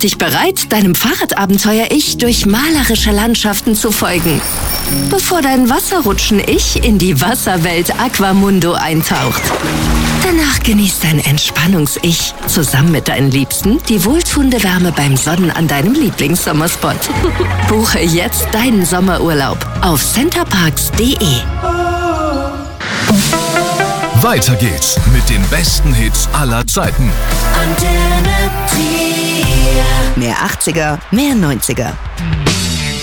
dich bereit, deinem Fahrradabenteuer-Ich durch malerische Landschaften zu folgen, bevor dein Wasserrutschen-Ich in die Wasserwelt Aquamundo eintaucht. Danach genießt dein Entspannungs-Ich zusammen mit deinen Liebsten die wohltuende Wärme beim Sonnen an deinem Lieblingssommerspot. Buche jetzt deinen Sommerurlaub auf centerparks.de. Weiter geht's mit den besten Hits aller Zeiten. Mehr 80er, mehr 90er.